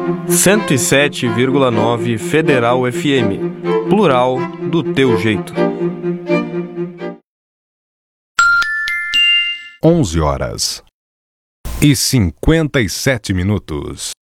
107,9 Federal FM. Plural do teu jeito. 11h57.